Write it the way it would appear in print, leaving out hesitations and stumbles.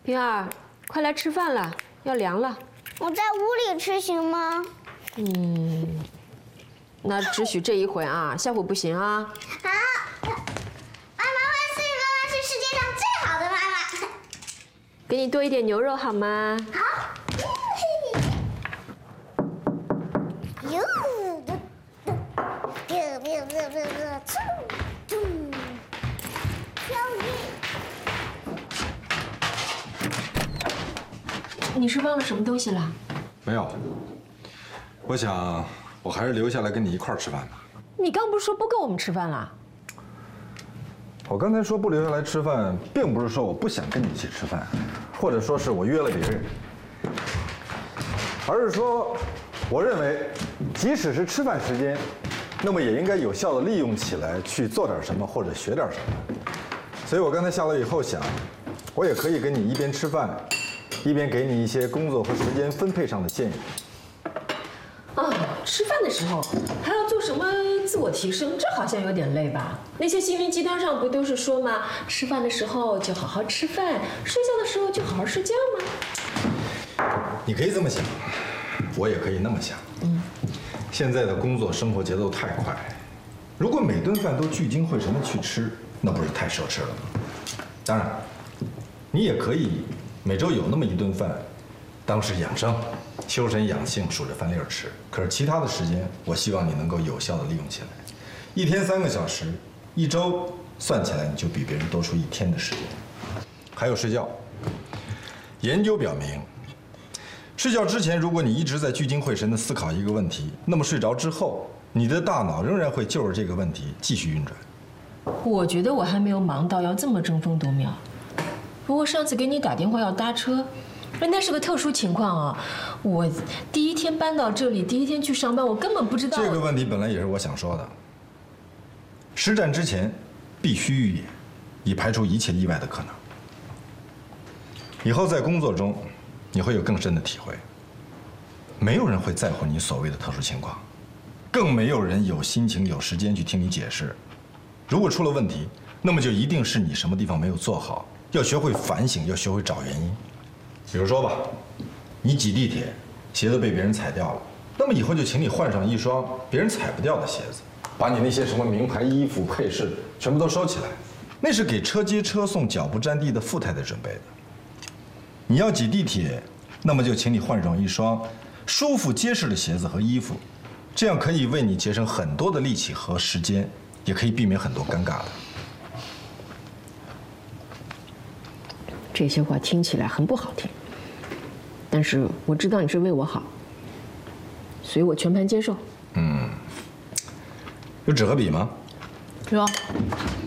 平儿，快来吃饭了，要凉了。 我在屋里吃行吗？ 那只许这一回啊，下回不行啊。 好，妈妈万岁！妈妈是世界上最好的妈妈。 给你多一点牛肉好吗？ 好。哟， 你是忘了什么东西了？ 没有，我想我还是留下来跟你一块儿吃饭吧。 你刚不是说不跟我们吃饭了？ 我刚才说不留下来吃饭，并不是说我不想跟你一起吃饭，或者说是我约了别人，而是说，我认为，即使是吃饭时间，那么也应该有效的利用起来，去做点什么或者学点什么。所以我刚才下来以后想，我也可以跟你一边吃饭，一边给你一些工作和时间分配上的建议。 吃饭的时候还要做什么自我提升？这好像有点累吧？那些心灵鸡汤上不都是说吗？吃饭的时候就好好吃饭，睡觉的时候就好好睡觉吗？ 你可以这么想，我也可以那么想。现在的工作生活节奏太快，如果每顿饭都聚精会神的去吃，那不是太奢侈了吗？当然，你也可以每周有那么一顿饭，当是养生、修身养性，数着饭粒儿吃。可是其他的时间，我希望你能够有效的利用起来。一天3个小时，一周算起来你就比别人多出1天的时间。还有睡觉，研究表明，睡觉之前，如果你一直在聚精会神地思考一个问题，那么睡着之后，你的大脑仍然会就着这个问题继续运转。 我觉得我还没有忙到要这么争分夺秒。不过上次给你打电话要搭车，那是个特殊情况啊。我第一天搬到这里，第一天去上班，我根本不知道。 这个问题本来也是我想说的。实战之前，必须预演，以排除一切意外的可能。以后在工作中，你会有更深的体会。没有人会在乎你所谓的特殊情况，更没有人有心情、有时间去听你解释。如果出了问题，那么就一定是你什么地方没有做好，要学会反省，要学会找原因。比如说吧，你挤地铁，鞋子被别人踩掉了，那么以后就请你换上一双别人踩不掉的鞋子，把你那些什么名牌衣服、配饰全部都收起来，那是给车接车送、脚不沾地的富太太准备的。你要挤地铁，那么就请你换上一双舒服结实的鞋子和衣服，这样可以为你节省很多的力气和时间，也可以避免很多尴尬的。 这些话听起来很不好听，但是我知道你是为我好，所以我全盘接受。 有纸和笔吗？ 有。